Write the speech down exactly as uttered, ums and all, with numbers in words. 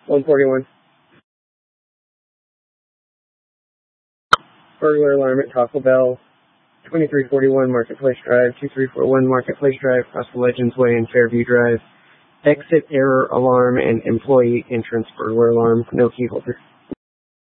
one forty-one. Burglar alarm at Taco Bell. twenty-three forty-one Marketplace Drive. two three four one Marketplace Drive. Across the Legends Way and Fairview Drive. Exit error alarm and employee entrance burglar alarm. No key holder.